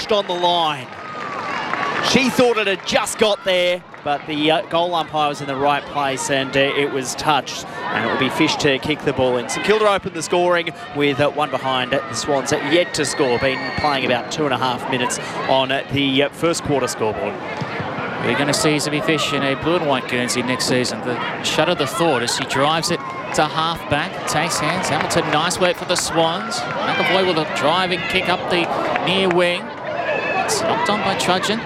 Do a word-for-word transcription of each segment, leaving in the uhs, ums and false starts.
touched on the line. She thought it had just got there, but the uh, goal umpire was in the right place and uh, it was touched, and it will be Fish to kick the ball in. St Kilda opened the scoring with uh, one behind. The Swans yet to score, been playing about two and a half minutes on uh, the uh, first quarter scoreboard. We're going to see Zippy Fish in a blue and white Guernsey next season. The shudder the thought as she drives it to half back, takes hands. Hamilton, nice work for the Swans. McAvoy with a driving kick up the near wing. It's knocked on by Trudgeon.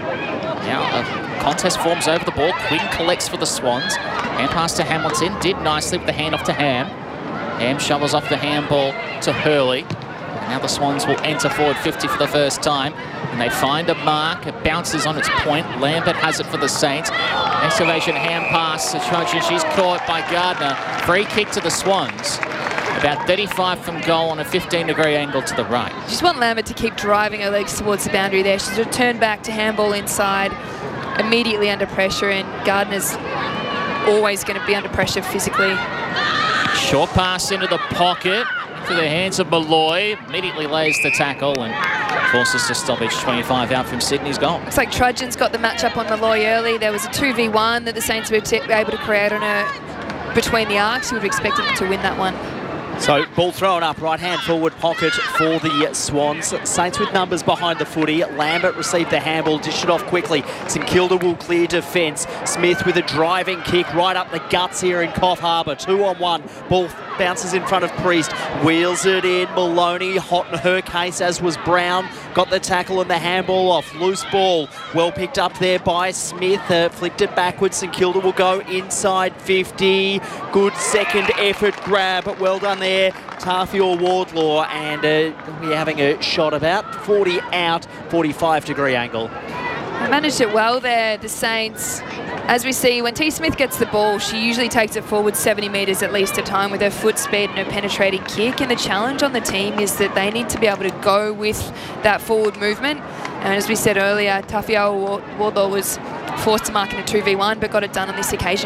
Now a contest forms over the ball. Quinn collects for the Swans. Hand pass to Hamilton. Did nicely with the hand off to Ham. Ham shovels off the handball to Hurley. And now the Swans will enter forward fifty for the first time. And they find a mark. It bounces on its point. Lambert has it for the Saints. Excavation hand pass to Trudgeon. She's caught by Gardner. Free kick to the Swans. About thirty-five from goal on a fifteen degree angle to the right. Just want Lambert to keep driving her legs towards the boundary there. She's returned back to handball inside, immediately under pressure, and Gardner's always going to be under pressure physically. Short pass into the pocket to the hands of Malloy. Immediately lays the tackle and forces to stoppage. twenty-five out from Sydney's goal. Looks like Trudgeon's got the match-up on Malloy early. There was a two v one that the Saints were able to create on her between the arcs. You would have expected them to win that one. So ball thrown up, right hand forward pocket for the Swans. Saints with numbers behind the footy. Lambert received the handball, dished it off quickly. St Kilda will clear defence. Smith with a driving kick right up the guts here in Coff Harbour. Two on one. Ball bounces in front of Priest. Wheels it in. Maloney hot in her case, as was Brown. Got the tackle and the handball off. Loose ball. Well picked up there by Smith. Uh, flicked it backwards. St Kilda will go inside fifty. Good second effort grab. Well done there. Tafior Wardlaw, and uh, we're having a shot about forty out, forty-five degree angle. They managed it well there, the Saints. As we see, when T. Smith gets the ball, she usually takes it forward seventy metres at least a time with her foot speed and her penetrating kick. And the challenge on the team is that they need to be able to go with that forward movement. And as we said earlier, Tafior Wardlaw was forced to mark in a two v one, but got it done on this occasion.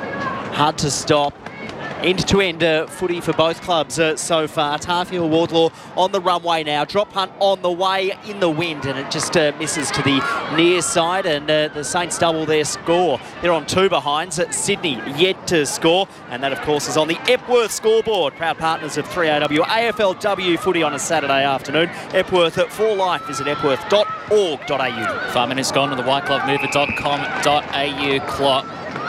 Hard to stop. End-to-end uh, footy for both clubs uh, so far. Tafior Wardlaw on the runway now. Drop punt on the way in the wind, and it just uh, misses to the near side, and uh, the Saints double their score. They're on two behinds. Uh, Sydney yet to score, and that, of course, is on the Epworth scoreboard. Proud partners of three A W. A F L W footy on a Saturday afternoon. Epworth for life. Visit epworth dot org dot a u. Five minutes gone on the white glove mover dot com dot a u clock.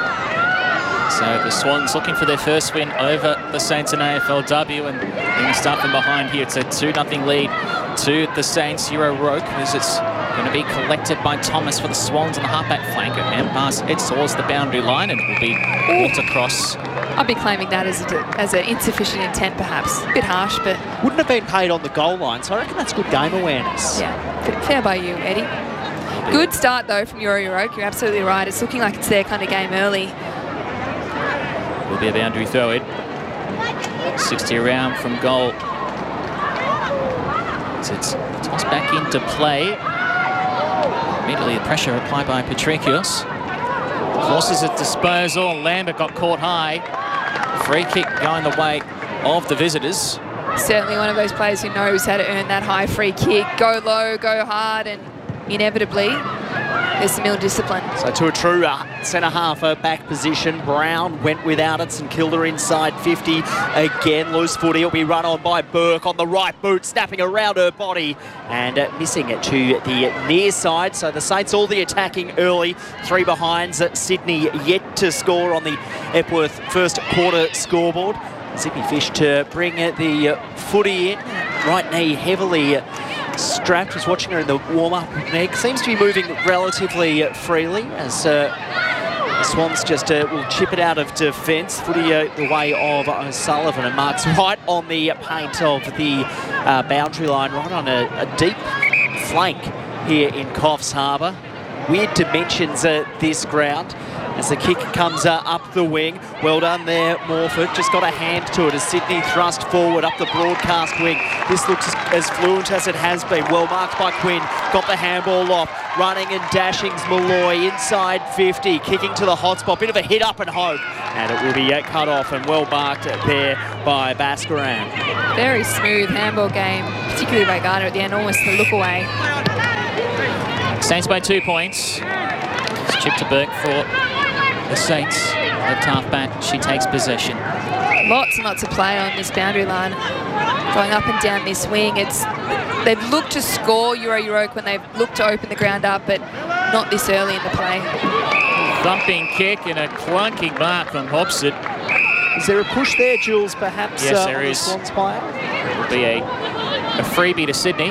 So the Swans looking for their first win over the Saints in A F L W, and they're going to start from behind here. It's a two nothing lead to the Saints. Euro Roke, as it's going to be collected by Thomas for the Swans on the halfback flank. And pass heads towards the boundary line, and it will be walked across. I'd be claiming that as a, as an insufficient intent, perhaps. A bit harsh, but... Wouldn't have been paid on the goal line, so I reckon that's good game awareness. Yeah, fair by you, Eddie. Good start, though, from Euro Roke. You're absolutely right. It's looking like it's their kind of game early. Will be a boundary throw in. sixty around from goal. So it's tossed back into play. Immediately the pressure applied by Patricios. Forces a disposal. Lambert got caught high. Free kick going the way of the visitors. Certainly one of those players who knows how to earn that high free kick. Go low, go hard, and inevitably there's some ill discipline. So to a true uh, centre-half uh, back position. Brown went without it. St Kilda inside fifty. Again, loose footy. It'll be run on by Burke on the right boot, snapping around her body and uh, missing it to the near side. So the Saints all the attacking early. Three behinds. Uh, Sydney yet to score on the Epworth first quarter scoreboard. Zippy Fish to bring uh, the uh, footy in. Right knee heavily uh, strapped. Was watching her in the warm-up. Meg seems to be moving relatively uh, freely as uh, the Swans just uh, will chip it out of defence. Footy uh, the way of O'Sullivan, and marks right on the paint of the uh, boundary line, right on a, a deep flank here in Coffs Harbour. Weird dimensions at uh, this ground. As the kick comes uh, up the wing. Well done there, Morford. Just got a hand to it as Sydney thrust forward up the broadcast wing. This looks as fluent as it has been. Well marked by Quinn. Got the handball off. Running and dashing's Malloy inside fifty. Kicking to the hot spot. Bit of a hit up and hope. And it will be uh, cut off and well marked there by Baskaran. Very smooth handball game, particularly by Gardner at the end, almost a look away. Saints by two points. It's chip to Burke for the Saints. Left half back, she takes possession. Lots and lots of play on this boundary line. Going up and down this wing. It's They've looked to score Euro Euroke when they've looked to open the ground up, but not this early in the play. Thumping kick and a clunking mark from Hobson. Is there a push there, Jules, perhaps? Yes, uh, there on the is. Swans player? It will be a, a freebie to Sydney.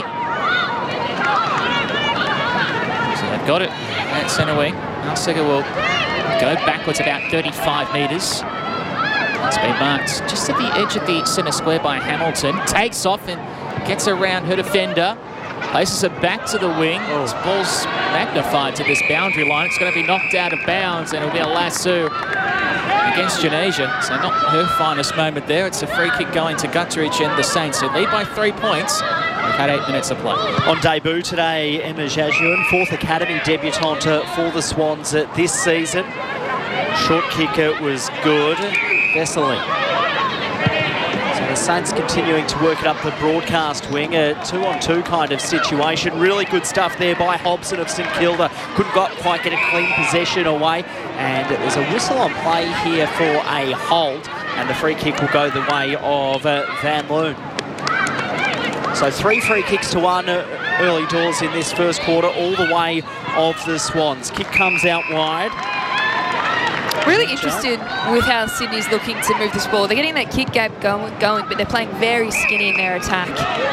So they've got it at centre wing. Alcega will go backwards about thirty-five metres. It's been marked just at the edge of the centre square by Hamilton. Takes off and gets around her defender. Places it back to the wing. Oh. This ball's magnified to this boundary line. It's going to be knocked out of bounds, and it'll be a lasso against Janasia. So not her finest moment there. It's a free kick going to Gutteridge and the Saints, who lead by three points. We've had eight minutes of play. On debut today, Emma Jajuan, fourth academy debutante for the Swans this season. Short kicker was good. Vesely. So the Saints continuing to work it up the broadcast wing. A two-on-two kind of situation. Really good stuff there by Hobson of St Kilda. Couldn't got, quite get a clean possession away. And there's a whistle on play here for a hold. And the free kick will go the way of uh, Van Loon. So three free kicks to one uh, early doors in this first quarter, all the way of the Swans. Kick comes out wide. Really interested with how Sydney's looking to move this ball. They're getting that kick gap going, going, but they're playing very skinny in their attack.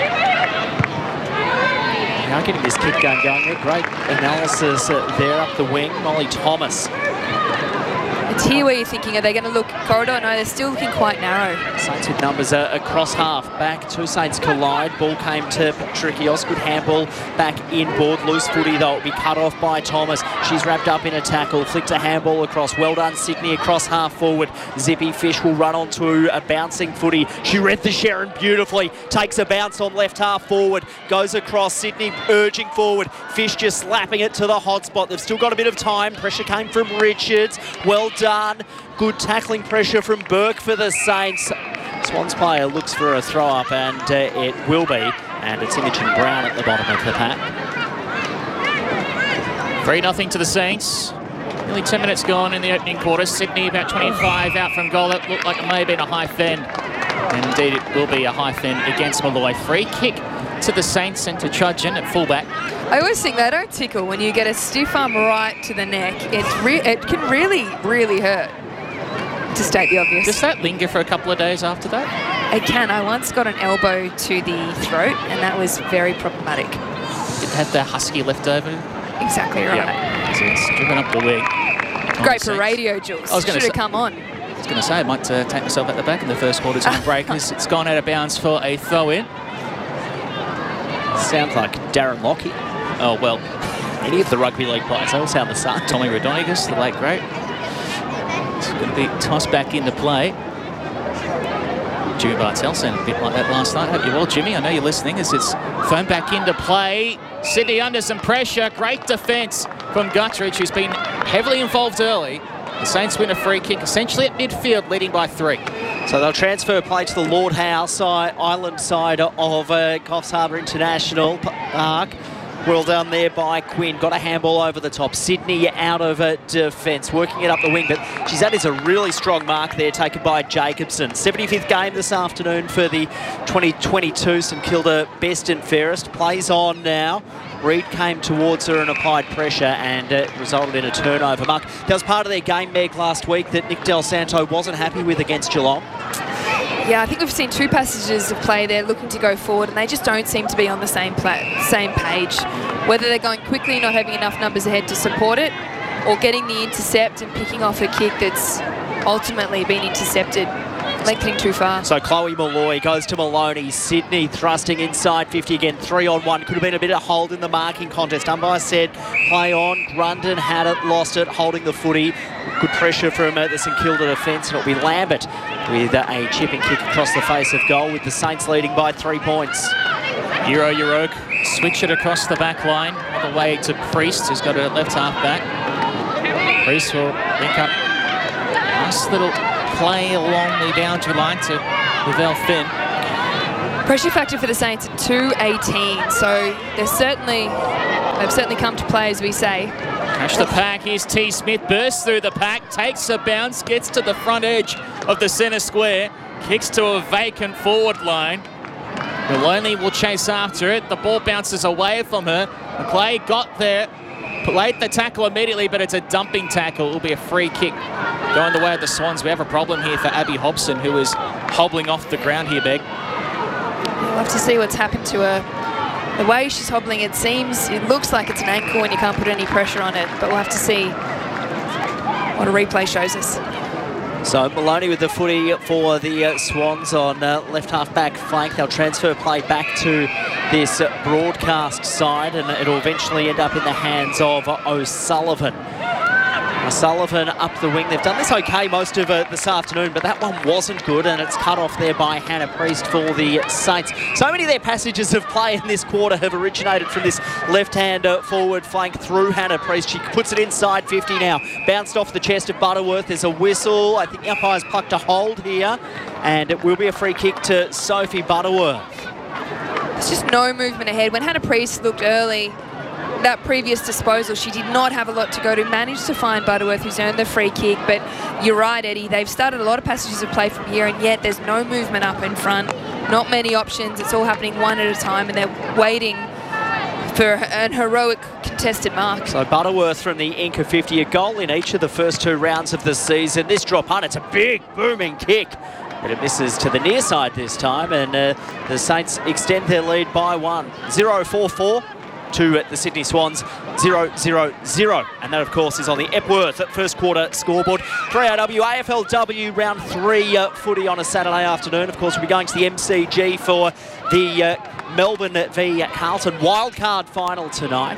Now getting this kick game going there. Great analysis uh, there up the wing. Molly Thomas. It's here where you're thinking, are they going to look corridor? No, they're still looking quite narrow. Saints with numbers uh, across half. Back, two Saints collide. Ball came to Patricios. Good handball back inboard. Loose footy though. It'll be cut off by Thomas. She's wrapped up in a tackle. Flicked a handball across. Well done, Sydney, across half forward. Zippy Fish will run onto a bouncing footy. She read the Sharon beautifully. Takes a bounce on left half forward. Goes across. Sydney urging forward. Fish just slapping it to the hot spot. They've still got a bit of time. Pressure came from Richards. Well done. Good tackling pressure from Burke for the Saints. Swans player looks for a throw up, and uh, it will be. And it's Imogen Brown at the bottom of the pack. three nothing to the Saints. Nearly ten minutes gone in the opening quarter. Sydney about twenty-five out from goal. It looked like it may have been a high fen. And indeed it will be a high fen against Malloy. Free kick to the Saints and to Trudgeon at fullback. I always think they don't tickle when you get a stiff arm right to the neck. It's re it can really, really hurt, to state the obvious. Does that linger for a couple of days after that? It can. I once got an elbow to the throat, and that was very problematic. It had the husky left over. Exactly right. Yeah. So it's driven up the wing. Great for radio, Jules. I was gonna Should have say- come on. I was going to say, I might uh, take myself at the back in the first quarter time break as it's gone out of bounds for a throw-in. Sounds like Darren Lockie. Oh, well, Any of the rugby league players, they all sound the same. Tommy Rodonigus, the late great. It's going to be tossed back into play. Jimmy Bartell sounded a bit like that last night. Hope you're well, Jimmy. I know you're listening as it's thrown back into play. Sydney under some pressure. Great defence from Gutteridge, who's been heavily involved early. The Saints win a free kick, essentially at midfield, leading by three. So they'll transfer play to the Lord Howe side, island side of uh, Coffs Harbour International Park. Well done there by Quinn. Got a handball over the top. Sydney out of uh, defence, working it up the wing. But geez, that is a really strong mark there taken by Jacobson. seventy-fifth game this afternoon for the twenty twenty-two St Kilda Best and Fairest. Plays on now. Reid came towards her and applied pressure, and it uh, resulted in a turnover mark. That was part of their game, Meg, last week that Nick Del Santo wasn't happy with against Geelong. Yeah, I think we've seen two passages of play there looking to go forward, and they just don't seem to be on the same pla same page. Whether they're going quickly, not having enough numbers ahead to support it, or getting the intercept and picking off a kick that's ultimately been intercepted, lengthening too far. So Chloe Malloy goes to Maloney. Sydney thrusting inside fifty again, three on one. Could have been a bit of hold in the marking contest. Umpire said play on. Grundon had it, lost it, holding the footy. Good pressure from uh, the St Kilda defence, and it'll be Lambert with uh, a chipping kick across the face of goal, with the Saints leading by three points. Euro Euroke switch it across the back line all the way to Priest, who's got a left half back. Priest will link up. Nice little play along the boundary line to Lavelle Finn. Pressure factor for the Saints at two eighteen, so they're certainly they've certainly come to play, as we say. Crash the pack. Here's T. Smith, bursts through the pack, takes a bounce, gets to the front edge of the centre square, kicks to a vacant forward line. Maloney will chase after it. The ball bounces away from her. McLeay got there, played the tackle immediately, but it's a dumping tackle. It will be a free kick going the way of the Swans. We have a problem here for Abby Hobson, who is hobbling off the ground here, Meg. We'll have to see what's happened to her. The way she's hobbling, it seems, it looks like it's an ankle and you can't put any pressure on it, but we'll have to see what a replay shows us. So Maloney with the footy for the uh, Swans on uh, left half back flank. They'll transfer play back to this uh, broadcast side, and it'll eventually end up in the hands of uh, O'Sullivan. O'Sullivan up the wing. They've done this okay most of uh, this afternoon, but that one wasn't good, and it's cut off there by Hannah Priest for the Saints. So many of their passages of play in this quarter have originated from this left-hand uh, forward flank through Hannah Priest. She puts it inside fifty now. Bounced off the chest of Butterworth. There's a whistle. I think the umpire's plucked a hold here, and it will be a free kick to Sophie Butterworth. There's just no movement ahead. When Hannah Priest looked early, that previous disposal, she did not have a lot to go to. Managed to find Butterworth, who's earned the free kick. But you're right, Eddie. They've started a lot of passages of play from here, and yet there's no movement up in front. Not many options. It's all happening one at a time, and they're waiting for an heroic contested mark. So Butterworth from the Inca fifty, a goal in each of the first two rounds of the season. This drop hunt, it's a big booming kick, but it misses to the near side this time, and uh, the Saints extend their lead by one. zero four four. To the Sydney Swans, zero zero zero. And that, of course, is on the Epworth first quarter scoreboard. three R W, A F L W round three uh, footy on a Saturday afternoon. Of course, we'll be going to the M C G for the uh, Melbourne v Carlton wildcard final tonight.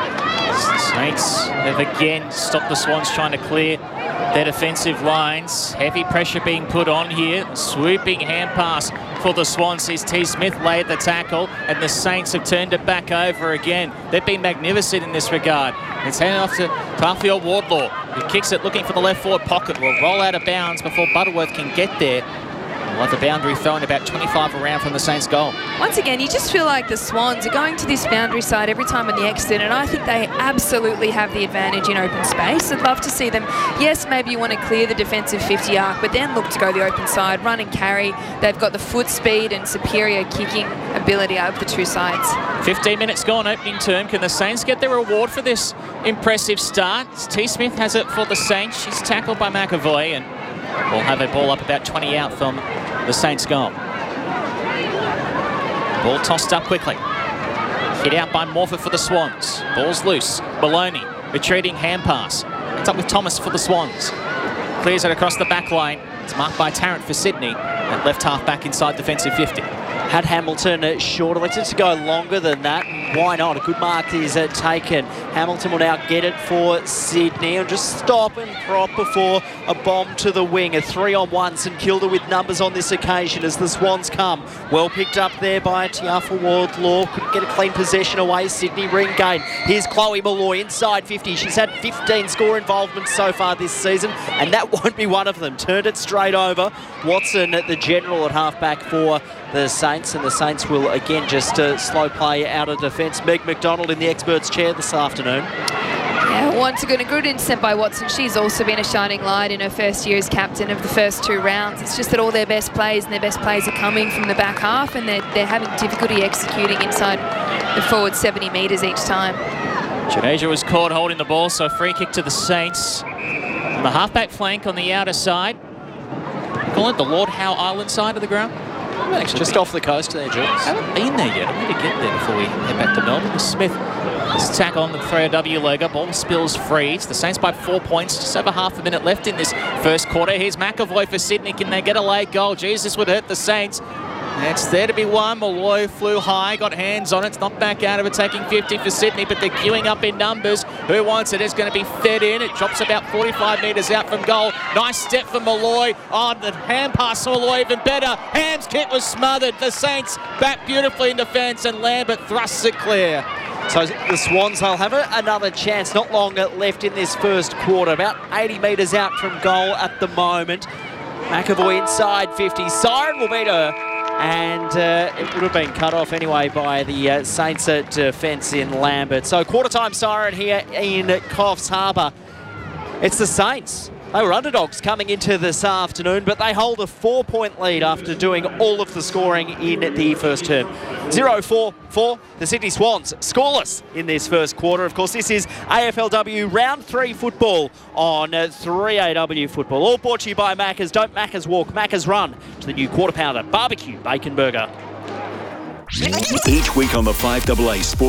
Saints have again stopped the Swans trying to clear their defensive lines. Heavy pressure being put on here. Swooping hand pass for the Swans. Sees T. Smith laid the tackle, and the Saints have turned it back over again. They've been magnificent in this regard. It's handed off to Garfield Wardlaw, who kicks it looking for the left forward pocket. Will roll out of bounds before Butterworth can get there. We'll have the boundary thrown about twenty-five around from the Saints' goal. Once again, you just feel like the Swans are going to this boundary side every time on the exit, and I think they absolutely have the advantage in open space. I'd love to see them, yes, maybe you want to clear the defensive fifty arc, but then look to go the open side, run and carry. They've got the foot speed and superior kicking ability out of the two sides. fifteen minutes gone, opening term. Can the Saints get their reward for this impressive start? T. Smith has it for the Saints. She's tackled by McAvoy, and we'll have a ball up about twenty out from the Saints' goal. Ball tossed up quickly. Hit out by Morford for the Swans. Ball's loose. Maloney, retreating hand pass. It's up with Thomas for the Swans. Clears it across the back line. It's marked by Tarrant for Sydney. And left half back inside defensive fifty. Had Hamilton uh, short, elected to go longer than that. Why not? A good mark is uh, taken. Hamilton will now get it for Sydney and just stop and prop before a bomb to the wing. A three on one. St Kilda with numbers on this occasion as the Swans come. Well picked up there by Tiafa Wardlaw. Couldn't get a clean possession away. Sydney regain. Here's Chloe Malloy inside fifty. She's had fifteen score involvements so far this season, and that won't be one of them. Turned it straight over. Watson at the general at halfback for the Saints, and the Saints will again just uh, slow play out of defence. Meg McDonald in the experts chair this afternoon. Yeah, once again, a good intercept by Watson. She's also been a shining light in her first year as captain of the first two rounds. It's just that all their best plays and their best plays are coming from the back half, and they're, they're having difficulty executing inside the forward seventy metres each time. Janeja was caught holding the ball, so free kick to the Saints. On the halfback flank on the outer side. Call it the Lord Howe Island side of the ground. Actually just off the coast there, Jules. I haven't been there yet. I need to get there before we head back to Melbourne. Smith, this tackle on the three R W logo. Ball spills free. It's the Saints by four points. Just over half a minute left in this first quarter. Here's McAvoy for Sydney. Can they get a late goal? Jesus would hurt the Saints. It's there to be one. Malloy flew high, got hands on it. It's not back out of attacking fifty for Sydney, but they're queuing up in numbers. Who wants it? It's going to be fed in. It drops about forty-five metres out from goal. Nice step for Malloy. On the hand pass for Malloy, even better. Ham's kick was smothered. The Saints back beautifully in defence, and Lambert thrusts it clear. So the Swans, they'll have a, another chance. Not long left in this first quarter. About eighty metres out from goal at the moment. McAvoy inside fifty. Siren will beat her. and uh, it would have been cut off anyway by the uh, Saints defence in Lambert. So quarter time siren here in Coffs Harbour. It's the Saints. They were underdogs coming into this afternoon, but they hold a four-point lead after doing all of the scoring in the first term. zero four four, the Sydney Swans scoreless in this first quarter. Of course, this is A F L W round three football on uh, three A W football. All brought to you by Macca's. Don't Macca's walk, Macca's run to the new quarter pounder barbecue bacon burger. Each week on the five A A Sports